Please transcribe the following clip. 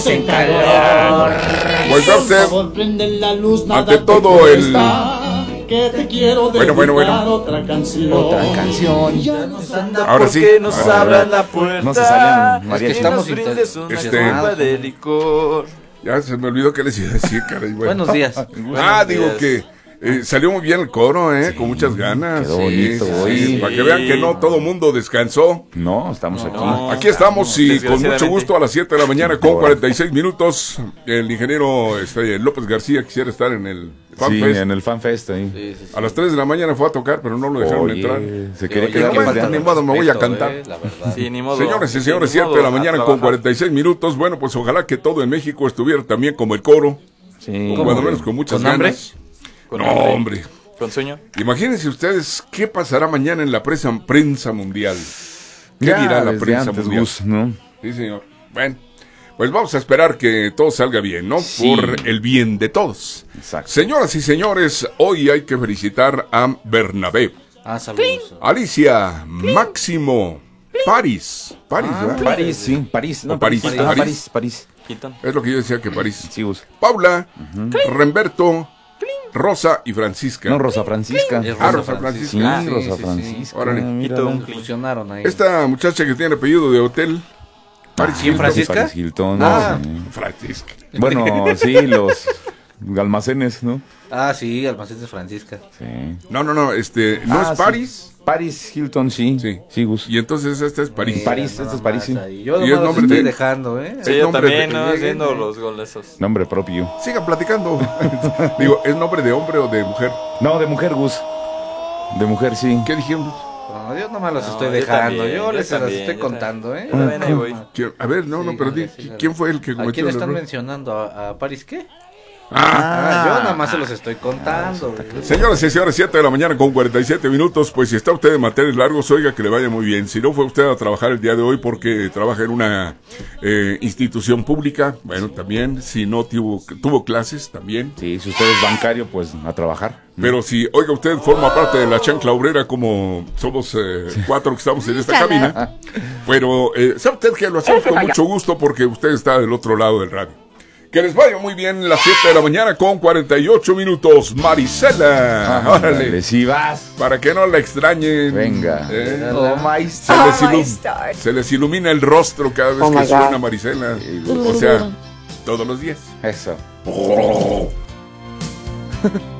en calor. Pues a usted, La luz, ante todo el... que te quiero Bueno. Otra canción. Ahora sí. Nos abran la puerta. No se salían, María. Es que estamos brindes una copa de licor. Ya se me olvidó qué les iba a decir, caray. Bueno. Buenos días. Digo que salió muy bien el coro, con muchas ganas. quedó bonito hoy. Para que vean que no todo mundo descansó. No, estamos aquí. Aquí estamos y con mucho desgraciadamente. gusto a las 7 de la mañana con 46 minutos. El ingeniero López García quisiera estar en el FanFest. en el FanFest ahí. A las 3 de la mañana fue a tocar, pero no lo dejaron Oye, entrar. se quería Oye, quedar bueno, pisteando. ni modo, me voy a cantar. Sí, ni modo. Señores y Sí, señores, ni 7 modo, de la a mañana con trabajar. 46 minutos. Bueno, pues ojalá que todo en México estuviera también como el coro. Sí. O cuando menos con muchas ¿Con hambre? ganas. ¿Con No, hambre? hombre. ¿Con sueño? Imagínense ustedes qué pasará mañana en la prensa mundial. ¿Qué Ya, dirá la desde prensa antes, mundial? Gus, ¿no? Sí, señor. Bueno, pues vamos a esperar que todo salga bien, ¿no? Sí. Por el bien de todos. Exacto. Señoras y señores, hoy hay que felicitar a Bernabé, Saludos. Alicia, Máximo, París, ¿verdad? París, sí, París. O París, París. Hilton. Es lo que yo decía que París. Sí, Gus. Paula, Remberto, Rosa y Francisca. No, Rosa Francisca. Es Rosa Francisca. Sí, Ah, sí, Rosa sí, Francisca. Órale. Mira, Hilton. Fusionaron ahí. Esta muchacha que tiene apellido de hotel. Paris ¿Quién, Hilton. Francisca? Paris Hilton. Ah. Sí. Francisca. Bueno, sí, los almacenes, ¿no? Ah, sí, Almacenes Francisca. Sí. No, ¿no es sí. Paris? Paris Hilton, sí. Sí. Sí, Gus. Y entonces esta es París. París, este es París, sí. Yo Y nomás el los nombre estoy de- dejando, Sí, Es yo nombre también, de- ¿no? Haciendo los golazos. Nombre propio. Sigan platicando. Digo, ¿es nombre de hombre o de mujer? No, de mujer, Gus. De mujer, sí. ¿Qué dijeron? No, yo nomás los No, estoy yo dejando. también, yo yo les las también, estoy yo contando, ¿eh? Yo también ahí voy. A ver, no, Sí, pero sí, ¿quién fue el que ¿A cometió quién el están error? mencionando? ¿A París qué? Ah, Yo nada más se los estoy contando. señoras y señores, 7 de la mañana con 47 minutos. Pues si está usted en materias largos, oiga que le vaya muy bien. Si no fue usted a trabajar el día de hoy porque trabaja en una institución pública, bueno, también. Si no tuvo clases, también. Sí, si usted es bancario, pues a trabajar. Pero si, oiga, usted forma parte de la chancla obrera como somos 4 que estamos en esta cabina, pero sabe usted que lo hacemos con mucho gusto porque usted está del otro lado del radio. Que les vaya muy bien las 7 de la mañana con 48 minutos. Marisela, órale, Si vas. para que no la extrañen. Venga. Oh, my Se les ilumina el rostro cada vez que suena Marisela. O sea, todos los días. Eso.